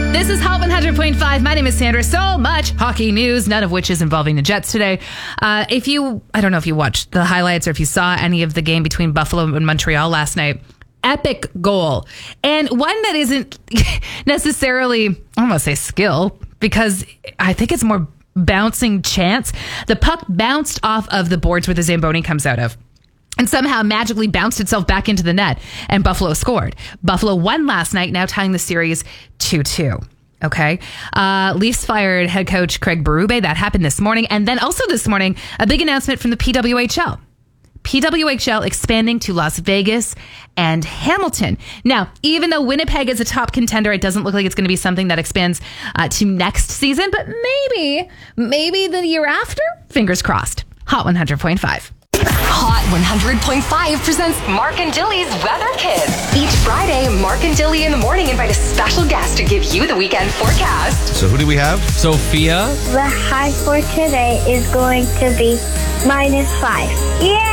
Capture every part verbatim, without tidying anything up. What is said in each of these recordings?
This is Hot one hundred point five. My name is Sandra. So much hockey news, none of which is involving the Jets today. Uh, if you, I don't know if you watched the highlights or if you saw any of the game between Buffalo and Montreal last night. Epic goal. And one that isn't necessarily, I don't want to say skill, because I think it's more bouncing chance. The puck bounced off of the boards where the Zamboni comes out of, and somehow magically bounced itself back into the net, and Buffalo scored. Buffalo won last night, now tying the series two two. Okay. Uh, Leafs fired head coach Craig Berube. That happened this morning. And then also this morning, a big announcement from the P W H L. P W H L expanding to Las Vegas and Hamilton. Now, even though Winnipeg is a top contender, it doesn't look like it's going to be something that expands uh, to next season, but maybe, maybe the year after? Fingers crossed. Hot one hundred point five. Hot one hundred point five presents Mark and Dilly's Weather Kids. Each Friday, Mark and Dilly in the morning invite a special guest to give you the weekend forecast. So who do we have? Sophia. The high for today is going to be minus five. Yay!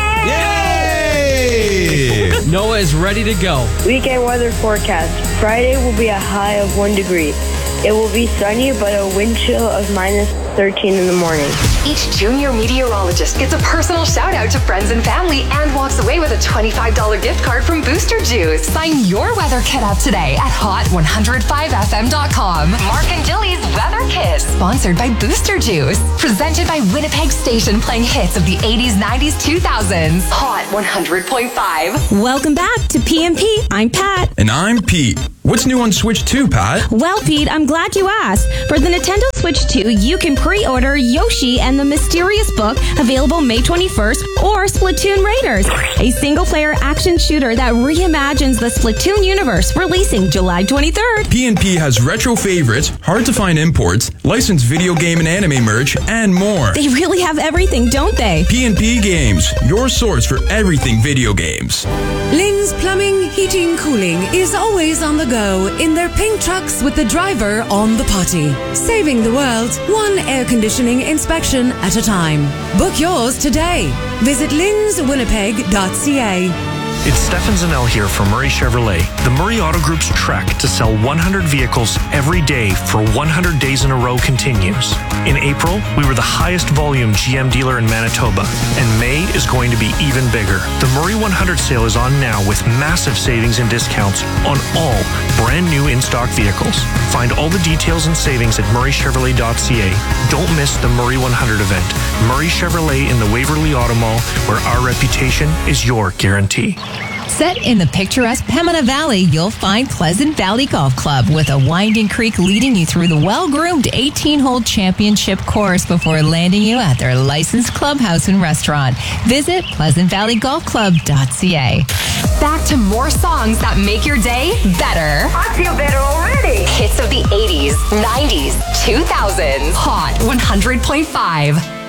Yay! Noah is ready to go. Weekend weather forecast. Friday will be a high of one degree. It will be sunny, but a wind chill of minus thirteen in the morning. Each junior meteorologist gets a personal shout out to friends and family and walks away with a twenty-five dollars gift card from Booster Juice. Sign your weather kit up today at hot one oh five f m dot com. Mark and Dilly's Weather Kit, sponsored by Booster Juice. Presented by Winnipeg Station, playing hits of the eighties, nineties, two thousands. Hot one hundred point five. Welcome back to P and P. I'm Pat. And I'm Pete. What's new on Switch two, Pat? Well, Pete, I'm glad you asked. For the Nintendo Switch two, you can pre-order Yoshi and the Mysterious Book, available May twenty-first, or Splatoon Raiders, a single-player action shooter that reimagines the Splatoon universe, releasing July twenty-third. P and P has retro favorites, hard-to-find imports, licensed video game and anime merch, and more. They really have everything, don't they? P and P Games, your source for everything video games. Lynn's Plumbing, Heating, Cooling is always on the go in their pink trucks with the driver on the potty, saving the world one air conditioning inspection at a time. Book yours today. Visit lynns winnipeg dot c a. It's Stefan Zanel here from Murray Chevrolet. The Murray Auto Group's trek to sell one hundred vehicles every day for one hundred days in a row continues. In April, we were the highest volume G M dealer in Manitoba, and May is going to be even bigger. The Murray one hundred sale is on now with massive savings and discounts on all brand new in-stock vehicles. Find all the details and savings at murray chevrolet dot c a. Don't miss the Murray one hundred event. Murray Chevrolet in the Waverly Auto Mall, where our reputation is your guarantee. Set in the picturesque Pembina Valley, you'll find Pleasant Valley Golf Club with a winding creek leading you through the well-groomed eighteen-hole championship course before landing you at their licensed clubhouse and restaurant. Visit pleasant valley golf club dot c a. Back to more songs that make your day better. I feel better already. Hits of the eighties, nineties, two thousands. Hot one hundred point five.